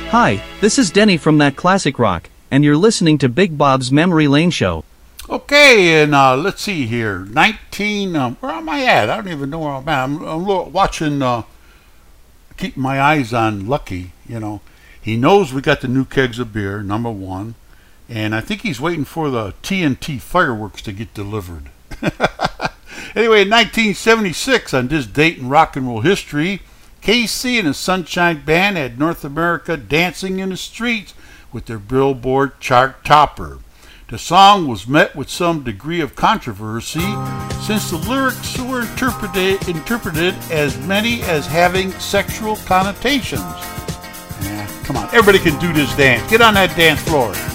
Hi, this is Denny from That Classic Rock, and you're listening to Big Bob's Memory Lane Show. Okay, and let's see here. Where am I at? I don't even know where I'm at. I'm watching, keeping my eyes on Lucky, you know. He knows we got the new kegs of beer, number one, and I think he's waiting for the TNT fireworks to get delivered. Anyway, in 1976, on this date in rock and roll history, KC and the Sunshine Band had North America dancing in the streets with their Billboard chart topper. The song was met with some degree of controversy since the lyrics were interpreted as many as having sexual connotations. Come on, everybody can do this dance. Get on that dance floor.